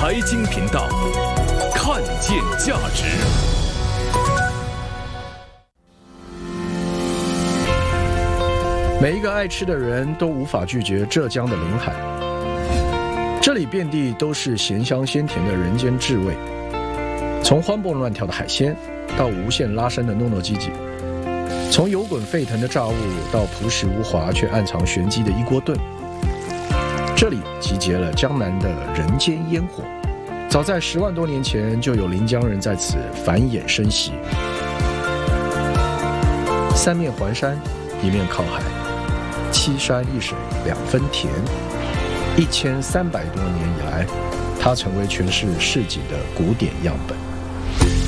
财经频道，看见价值。 每一个爱吃的人都无法拒绝浙江的临海，这里遍地都是咸香鲜甜的人间至味，从欢蹦乱跳的海鲜到无限拉伸的糯糯唧唧，从油滚沸腾的炸物到朴实无华却暗藏玄机的一锅炖，这里集结了江南的人间烟火。早在10万多年前，就有临江人在此繁衍生息。三面环山，一面靠海，七山一水两分甜。1300多年以来，它成为诠释市井的古典样本。